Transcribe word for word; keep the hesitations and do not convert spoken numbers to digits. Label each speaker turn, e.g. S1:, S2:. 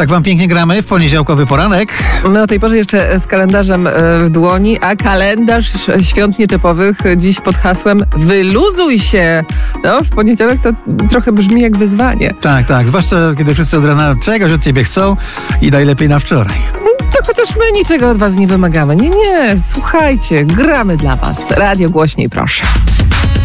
S1: tak wam pięknie gramy w poniedziałkowy poranek.
S2: No o tej porze jeszcze z kalendarzem w dłoni, a kalendarz świąt nietypowych dziś pod hasłem wyluzuj się. No, w poniedziałek to trochę brzmi jak wyzwanie.
S1: Tak, tak, zwłaszcza kiedy wszyscy od rana czegoś od ciebie chcą i najlepiej na wczoraj.
S2: To chociaż my niczego od was nie wymagamy. Nie, nie, słuchajcie, gramy dla was. Radio głośniej, proszę.